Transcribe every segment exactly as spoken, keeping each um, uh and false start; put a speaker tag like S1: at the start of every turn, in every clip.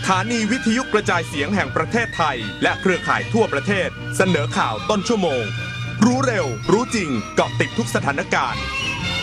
S1: ถานีวิทยุกระจายเสียงแห่งประเทศไทยและเครือข่ายทั่วประเทศเสนอข่าวต้นชั่วโมงรู้เร็วรู้จริงเกาะติดทุกสถานการณ์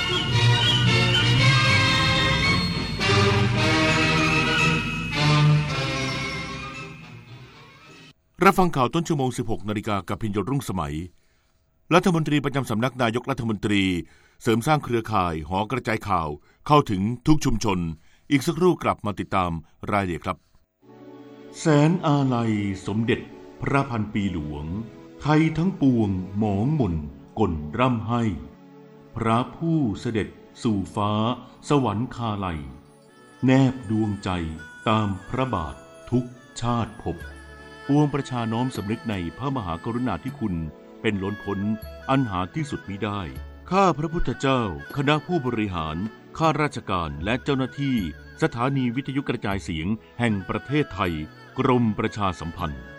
S2: รับฟังข่าวต้นชั่วโมง สิบหกนาฬิกา กับพิญญลรุ่งสมัยรัฐมนตรีประจำสำนักนายกรัฐมนตรีเสริมสร้างเครือข่ายหอกระจายข่าวเข้าถึงทุกชุมชนอีกสักครู่กลับมาติดตามรายละเอียดครับแสนอาลัยสมเด็จพระพันปีหลวงไทยทั้งปวงหมองหม่นก่นร่ำให้พระผู้เสด็จสู่ฟ้าสวรรคาลัยแนบดวงใจตามพระบาททุกชาติภพปวงประชาน้อมสำนึกในพระมหากรุณาธิคุณเป็นล้นพ้นอันหาที่สุดมิได้ข้าพระพุทธเจ้าคณะผู้บริหารข้าราชการและเจ้าหน้าที่สถานีวิทยุกระจายเสียงแห่งประเทศไทยกรมประชาสัมพันธ์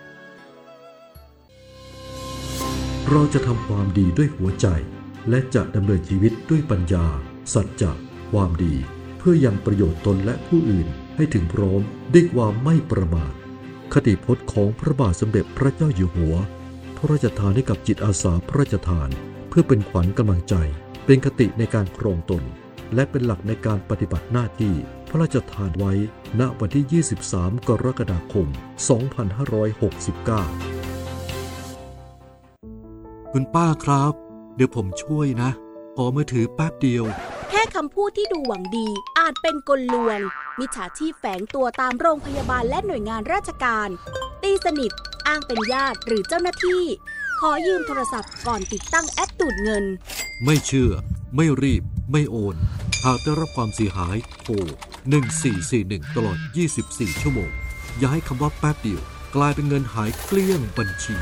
S3: เราจะทำความดีด้วยหัวใจและจะดำเนินชีวิตด้วยปัญญาสัจจะความดีเพื่อยังประโยชน์ตนและผู้อื่นให้ถึงพร้อมด้วยความไม่ประมาทคติพจน์ของพระบาทสมเด็จพระเจ้าอยู่หัวพระราชทานให้กับจิตอาสาพระราชทานเพื่อเป็นขวัญกำลังใจเป็นคติในการครองตนและเป็นหลักในการปฏิบัติหน้าที่พระราชทานไว้ณวันที่ยี่สิบสามกรกฎาคมสองพันห้าร้อยหกสิบเก้าคุณป้าครับเดี๋ยวผมช่วยนะขอมือถือแป๊บเดียว
S4: แค่คำพูดที่ดูหวังดีอาจเป็นกลลวงมิจฉาชีพแฝงตัวตามโรงพยาบาลและหน่วยงานราชการตีสนิทอ้างเป็นญาติหรือเจ้าหน้าที่ขอยืมโทรศัพท์ก่อนติดตั้งแอปดูดเงิน
S3: ไม่เชื่อไม่รีบไม่โอนหากได้รับความเสียหายโทรหนึ่งสี่สี่หนึ่งตลอดยี่สิบสี่ชั่วโมงอย่าให้คำว่าแป๊บเดียวกลายเป็นเงินหายเกลี้ยงบัญชี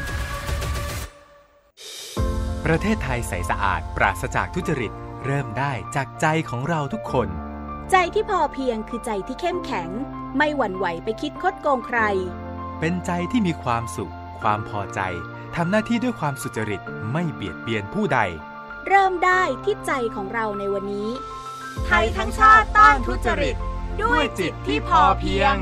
S5: ประเทศไทยใสสะอาดปราศจากทุจริตเริ่มได้จากใจของเราทุกคน
S4: ใจที่พอเพียงคือใจที่เข้มแข็งไม่หวั่นไหวไปคิดคดโกงใคร
S5: เป็นใจที่มีความสุขความพอใจทำหน้าที่ด้วยความสุจริตไม่เบียดเบียนผู้ใด
S4: เริ่มได้ที่ใจของเราในวันนี้
S6: ไทยทั้งชาติต้านทุจริตด้วยจิตที่พอเพียง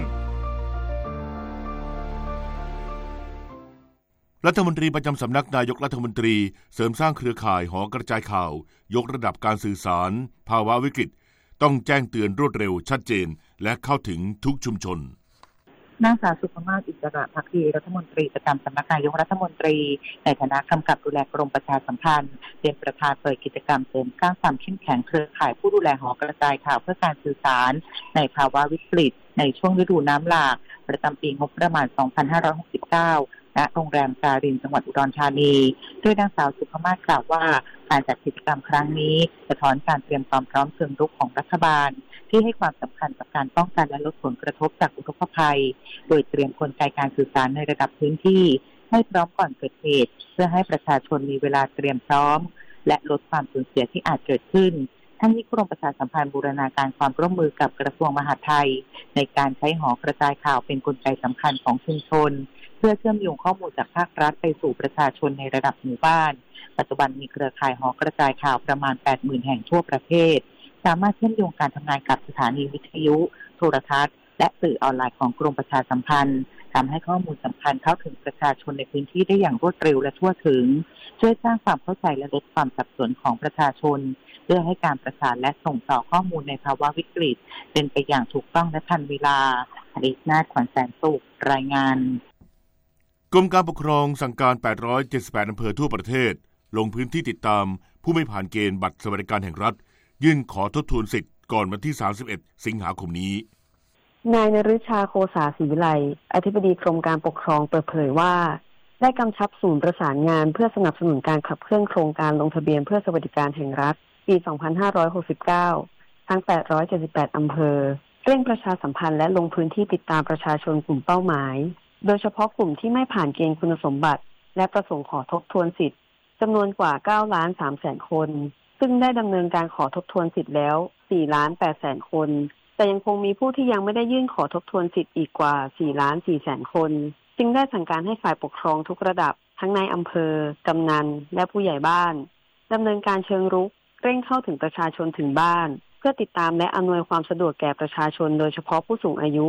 S2: รัฐมนตรีประจำสำนักนายกรัฐมนตรีเสริมสร้างเครือข่ายหอกระจายข่าวยกระดับการสื่อสารภาวะวิกฤตต้องแจ้งเตือนรวดเร็วชัดเจนและเข้าถึงทุกชุมชน
S7: นางสาวสุภมาศ อิสระภักดีรัฐมนตรีประจำสำนักนายกรัฐมนตรีในฐานะกำกับดูแลกรมประชาสัมพันธ์เป็นประธานเปิดกิจกรรมเสริมสร้างความเข้มแข็งเครือข่ายผู้ดูแลหอกระจายข่าวเพื่อการสื่อสารในภาวะวิกฤตในช่วงฤดูน้ำหลากประจำปีงบประมาณสองพันห้าร้อยหกสิบเก้าณโรงแรมการินจังหวัดอุดรธานีโดยนางสาวสุภมาศกล่าวว่าการจัดกิจกรรมครั้งนี้สะท้อนการเตรียมความพร้อมเชิงรุกของรัฐบาลที่ให้ความสำคัญกับการป้องกันและลดผลกระทบจากอุทกภัยโดยเตรียมกลไกการสื่อสารในระดับพื้นที่ให้พร้อมก่อนเกิดเหตุเพื่อให้ประชาชนมีเวลาเตรียมพร้อมและลดความสูญเสียที่อาจเกิดขึ้นทั้งนี้กรมประชาสัมพันธ์บูรณาการความร่วมมือกับกระทรวงมหาดไทยในการใช้หอกระจายข่าวเป็นกลไกสำคัญของชุมชนเพื่อเชื่อมโยงข้อมูลจากภาครัฐไปสู่ประชาชนในระดับหมู่บ้านปัจจุบันมีเครือข่ายหอกระจายข่าวประมาณ แปดหมื่น แห่งทั่วประเทศสามารถเชื่อมโยงการทำงานกับสถานีวิทยุโทรทัศน์และสื่อออนไลน์ของกรมประชาสัมพันธ์ทำให้ข้อมูลสำคัญเข้าถึงประชาชนในพื้นที่ได้อย่างรวดเร็วและทั่วถึงช่วยสร้างความเข้าใจและลดความสับสนของประชาชนเพื่อให้การประสานและส่งต่อข้อมูลในภาวะวิกฤตเป็นไปอย่างถูกต้องและทันเวลาอดิษฐ์นาถ ขวัญแสนสุขรายงาน
S2: กรมการปกครองสั่งการแปดร้อยเจ็ดสิบแปดอำเภอทั่วประเทศลงพื้นที่ติดตามผู้ไม่ผ่านเกณฑ์บัตรสวัสดิการแห่งรัฐยื่นขอทบทวนสิทธิ์ก่อนวันที่สามสิบเอ็ดสิงหาคมนี้
S8: นายนฤชาโคสาศรีวิไลอธิบดีกรมการปกครองเปิดเผยว่าได้กำชับศูนย์ประสานงานเพื่อสนับสนุนการขับเคลื่อนโครงการลงทะเบียนเพื่อสวัสดิการแห่งรัฐปีสองพันห้าร้อยหกสิบเก้าทั้งแปดร้อยเจ็ดสิบแปดอำเภอเร่งประชาสัมพันธ์และลงพื้นที่ติดตามประชาชนกลุ่มเป้าหมายโดยเฉพาะกลุ่มที่ไม่ผ่านเกณฑ์คุณสมบัติและประสงค์ขอทบทวนสิทธิ์จำนวนกว่าเก้าล้านสามแสนคนซึ่งได้ดำเนินการขอทบทวนสิทธิ์แล้วสี่ล้านแปดแสนคนแต่ยังคงมีผู้ที่ยังไม่ได้ยื่นขอทบทวนสิทธิ์อีกกว่าสี่ล้านสี่แสนคนจึงได้สั่งการให้ฝ่ายปกครองทุกระดับทั้งในอำเภอกำนันและผู้ใหญ่บ้านดำเนินการเชิงรุกเร่งเข้าถึงประชาชนถึงบ้านเพื่อติดตามและอำนวยความสะดวกแก่ประชาชนโดยเฉพาะผู้สูงอายุ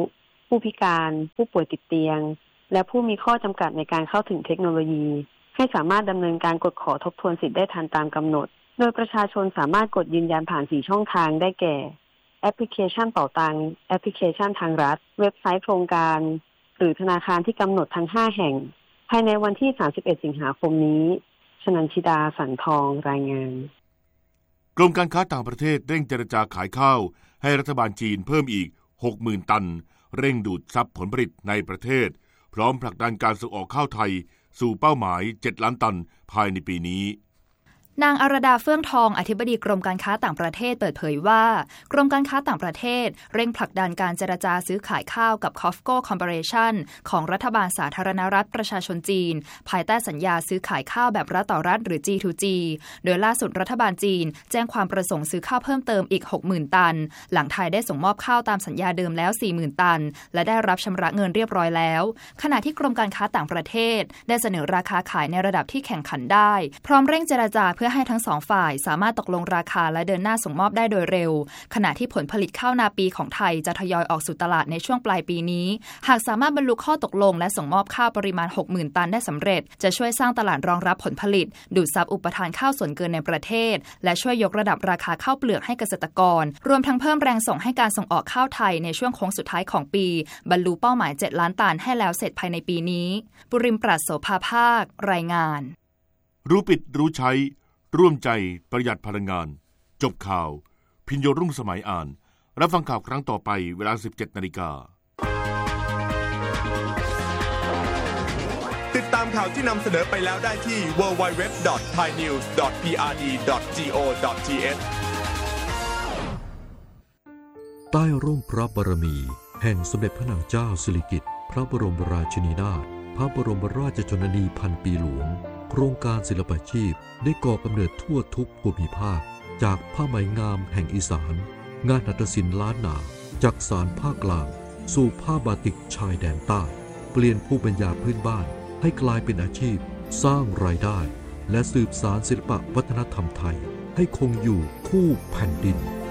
S8: ผู้พิการผู้ป่วยติดเตียงและผู้มีข้อจำกัดในการเข้าถึงเทคโนโลยีให้สามารถดำเนินการกดขอทบทวนสิทธิ์ได้ทันตามกำหนดโดยประชาชนสามารถกดยืนยันผ่านสี่ช่องทางได้แก่แอปพลิเคชันเป๋าตังแอปพลิเคชันทางรัฐเว็บไซต์โครงการหรือธนาคารที่กำหนดทั้งห้าแห่งภายในวันที่สามสิบเอ็ดสิงหาคมนี้ชนันชิดาสันทองรายงาน
S2: กรมการค้าต่างประเทศเร่งเจรจาขายข้าวให้รัฐบาลจีนเพิ่มอีก หกหมื่น ตันเร่งดูดซับผลผลิตในประเทศพร้อมผลักดันการส่งออกข้าวไทยสู่เป้าหมายเจ็ดล้านตันภายในปีนี้
S9: นางอรดาเฟื่องทองอธิบดีกรมการค้าต่างประเทศเปิดเผยว่ากรมการค้าต่างประเทศเร่งผลักดันการเจรจาซื้อขายข้าวกับ Cofco Corporation ของรัฐบาลสาธารณรัฐประชาชนจีนภายใต้สัญญาซื้อขายข้าวแบบรัฐต่อรัฐหรือ จี ทู จี โดยล่าสุดรัฐบาลจีนแจ้งความประสงค์ซื้อข้าวเพิ่มเติมอีก หกหมื่น ตันหลังไทยได้ส่งมอบข้าวตามสัญญาเดิมแล้ว สี่หมื่น ตันและได้รับชำระเงินเรียบร้อยแล้วขณะที่กรมการค้าต่างประเทศได้เสนอราคาขายในระดับที่แข่งขันได้พร้อมเร่งเจรจาเพื่อให้ทั้งสองฝ่ายสามารถตกลงราคาและเดินหน้าส่งมอบได้โดยเร็วขณะที่ผลผลิตข้าวนาปีของไทยจะทยอยออกสู่ตลาดในช่วงปลายปีนี้หากสามารถบรรลุข้อตกลงและส่งมอบข้าวปริมาณ หกหมื่น ตันได้สำเร็จจะช่วยสร้างตลาดรองรับผลผลิตดูดซับอุปทานข้าวส่วนเกินในประเทศและช่วยยกระดับราคาข้าวเปลือกให้เกษตรกรรวมทั้งเพิ่มแรงส่งให้การส่งออกข้าวไทยในช่วงโค้งสุดท้ายของปีบรรลุเป้าหมายเจ็ดล้านตันให้แล้วเสร็จภายในปีนี้ปุริมปราศโสภาภาครายงาน
S2: รู้ปิดรู้ใช้ร่วมใจประหยัดพลังงานจบข่าวพิญโยรุ่งสมัยอ่านรับฟังข่าวครั้งต่อไปเวลา สิบเจ็ดนาฬิกา
S1: ติดตามข่าวที่นำเสนอไปแล้วได้ที่ ดับเบิลยู ดับเบิลยู ดับเบิลยู ดอท ไทยนิวส์ ดอท พี อาร์ ดี ดอท จี โอ ดอท ที เอช
S3: ใต้ร่มพระบารมีแห่งสมเด็จพระนางเจ้าสิริกิติ์พระบรมราชินีนาถพระบรมราชชนนีพันปีหลวงโครงการศิลปาชีพได้ก่อกำเนิดทั่วทุกภูมิภาคจากผ้าไหมงามแห่งอีสานงานหัตถศิลป์ล้านนาจากสารภาคกลางสู่ผ้าบาติกชายแดนใต้เปลี่ยนภูมิปัญญาพื้นบ้านให้กลายเป็นอาชีพสร้างรายได้และสืบสานศิลปะวัฒนธรรมไทยให้คงอยู่คู่แผ่นดิน